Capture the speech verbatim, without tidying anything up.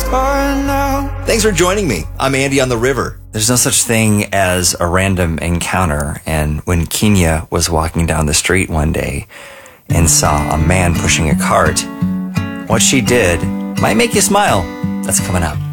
Thanks for joining me. I'm Andy on the River. There's no such thing as a random encounter, and when Kenya was walking down the street one day and saw a man pushing a cart, what she did might make you smile. That's coming up.